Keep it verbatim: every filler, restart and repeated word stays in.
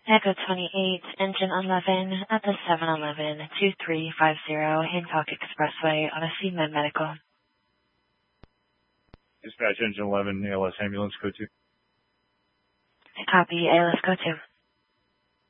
Echo twenty-eight, engine eleven at the seven eleven, two three five zero Hancock Expressway on a C-Med medical. Dispatch engine eleven, A L S ambulance, code two. Copy, A L S code two.